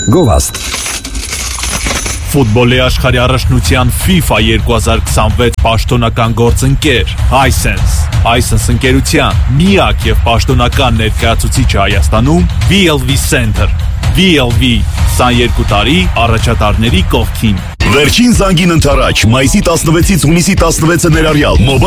Գովաստ։ Ֆուտբոլի աշխարհի առաջնության FIFA 2026 պաշտոնական գործընկեր Hisense ընկերության միակ եւ պաշտոնական ներկայացուցիչը Հայաստանում VLV Center VLV 22 տարի առաջատարների կողքին Վերջին զանգին ընթരാճ մայիսի 16-ից հունիսի 16-ը ներառյալ